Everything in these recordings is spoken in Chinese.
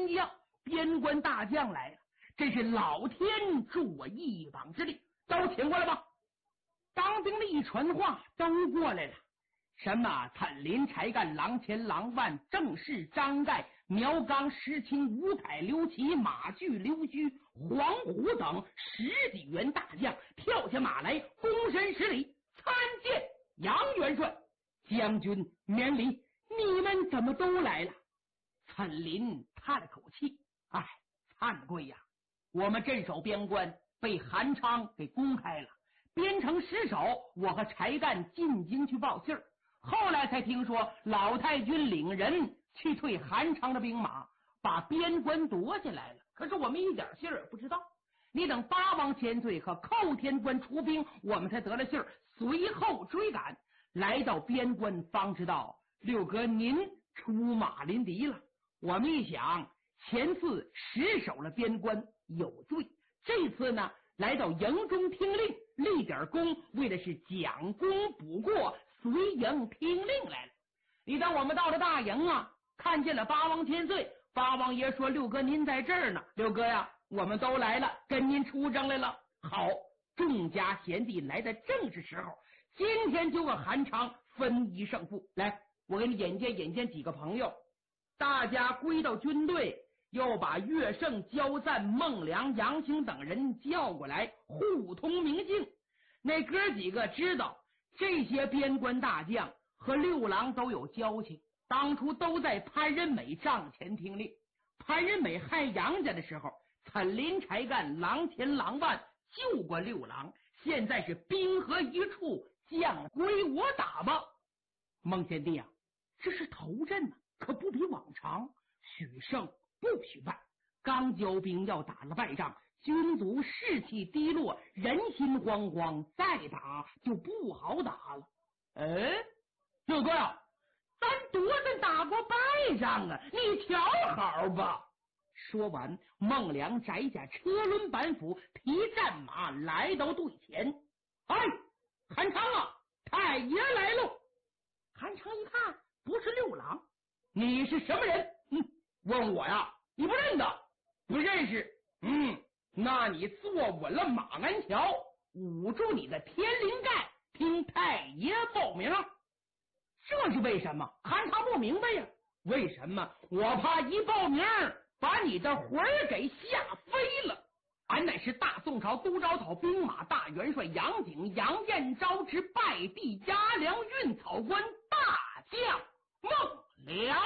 天一样，边关大将来了，真是老天助我一膀之力，都请过来吧。当兵的一传话，都过来了。什么参林、柴干、郎前、郎万、郑氏、张盖、苗刚、石青、吴凯、刘琦、马巨、刘须、黄虎等10几员大将跳下马来，躬身施礼，参见杨元帅。将军免礼，你们怎么都来了？参林叹了口气，哎，惭愧呀，我们镇守边关被韩昌给攻开了，边城失守，我和柴干进京去报信儿，后来才听说老太君领人去退韩昌的兵马，把边关夺下来了，可是我们一点信儿也不知道。你等八王千岁和寇天官出兵，我们才得了信儿，随后追赶，来到边关，方知道六哥您出马临敌了。我们一想，前次失守了边关有罪，这次呢来到营中听令，立点功，为的是讲功补过，随营听令来了。你当我们到了大营啊，看见了八王千岁，八王爷说六哥您在这儿呢。六哥呀，我们都来了，跟您出征来了。好，众家贤弟来的正是时候，今天就和韩昌分一胜负。来，我给你引荐几个朋友，大家归到军队，又把岳胜、焦赞、孟良、杨兴等人叫过来，互通名姓。那哥几个知道这些边关大将和六郎都有交情，当初都在潘仁美帐前听令。潘仁美害杨家的时候，参林、柴干、郎前、郎万救过六郎，现在是兵合一处，将归我打吧。孟贤弟啊，这是头阵呢，可不比往常，许胜不许败。刚交兵要打了败仗，军卒士气低落，人心惶惶，再打就不好打了。六哥呀，咱多次打过败仗啊，你调好吧。说完，孟良摘下车轮板斧，提战马来到队前。哎，韩昌啊，太爷来喽！韩昌一看，不是六郎，你是什么人？问我呀，你不认得？不认识？那你坐稳了马鞍桥，捂住你的天灵盖，听太爷报名。这是为什么？韩昌不明白呀。为什么？我怕一报名把你的魂儿给吓飞了。俺乃是大宋朝都招讨兵马大元帅杨景、杨彦昭之拜地嘉良运草官大将孟良。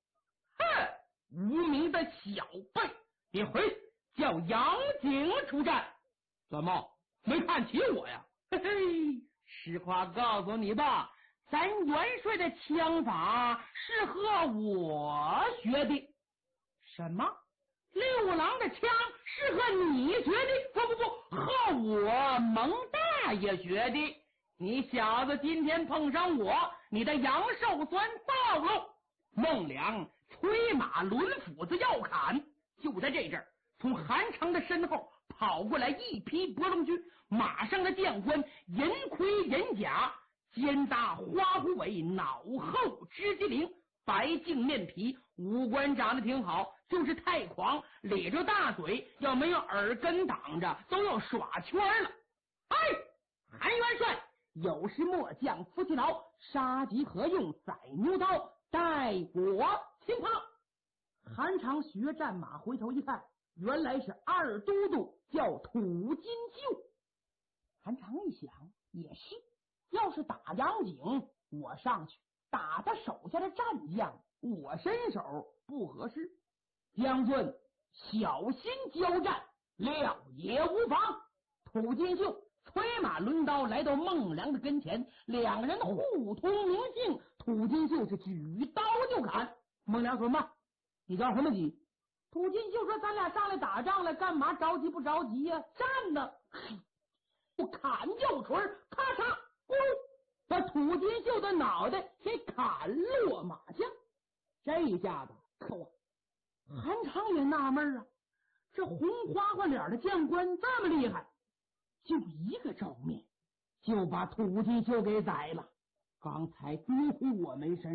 无名的小辈，你回叫杨景出战。怎么没看起我呀？嘿嘿，实话告诉你吧，咱元帅的枪法是和我学的。什么？六郎的枪是和你学的？不，和我蒙大爷学的。你小子今天碰上我，你的阳寿算到喽。孟良催马抡斧子要砍，就在这阵儿，从韩昌的身后跑过来一匹博龙驹，马上的将官银盔银甲，肩搭花虎尾，脑后织机灵，白净面皮，五官长得挺好，就是太狂，咧着大嘴，要没有耳根挡着，都要耍圈了。韩元帅，有时末将夫妻劳，杀鸡何用宰牛刀，待我擒他。韩昌学战马，回头一看，原来是二都督叫土金秀。韩昌一想，也是，要是打杨景，我上去打他手下的战将，我伸手不合适。将军小心交战，料也无妨。土金秀催马抡刀来到孟良的跟前，两人互通名姓。土金秀是举刀就砍。孟良说：“妈，你着什么急？”土金秀说：“咱俩上来打仗了，干嘛着急不着急呀？站呢！”我砍右锤，咔嚓，把土金秀的脑袋给砍落马下。这一下子，可我韩昌也纳闷啊，这红花花脸的将官这么厉害，就一个照面就把土金秀给宰了。刚才辜负我没神